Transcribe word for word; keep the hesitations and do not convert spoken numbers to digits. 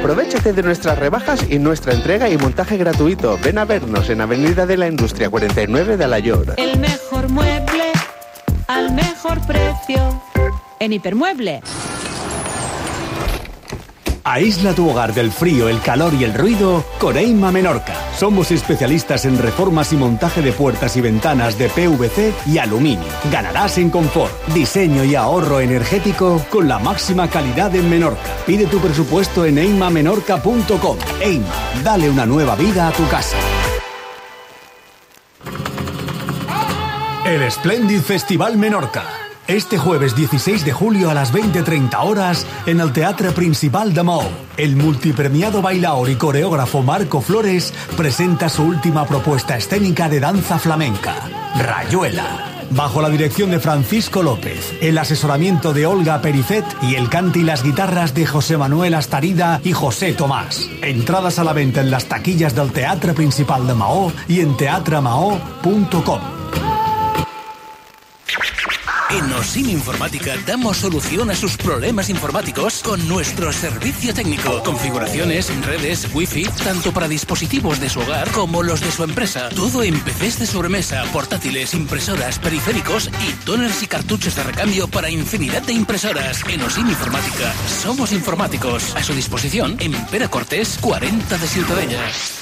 Aprovéchate de nuestras rebajas y nuestra entrega y montaje gratuito. Ven a vernos en Avenida de la Industria cuarenta y nueve de Alayoz. El mejor mueble al mejor precio en Hipermueble. Aísla tu hogar del frío, el calor y el ruido con Eima Menorca. Somos especialistas en reformas y montaje de puertas y ventanas de P V C y aluminio. Ganarás en confort, diseño y ahorro energético con la máxima calidad en Menorca. Pide tu presupuesto en eima menorca punto com. Eima, dale una nueva vida a tu casa. El Splendid Festival Menorca. Este jueves dieciséis de julio a las veinte treinta horas en el Teatre Principal de Maó. El multipremiado bailaor y coreógrafo Marco Flores presenta su última propuesta escénica de danza flamenca, Rayuela. Bajo la dirección de Francisco López, el asesoramiento de Olga Pericet y el cante y las guitarras de José Manuel Astarida y José Tomás. Entradas a la venta en las taquillas del Teatre Principal de Maó y en teatre maó punto com. En Osim Informática damos solución a sus problemas informáticos con nuestro servicio técnico. Configuraciones, redes, wifi, tanto para dispositivos de su hogar como los de su empresa. Todo en P Cs de sobremesa, portátiles, impresoras, periféricos y toners y cartuchos de recambio para infinidad de impresoras. En Osim Informática somos informáticos. A su disposición en Pere Cortés cuarenta de Ciutadella.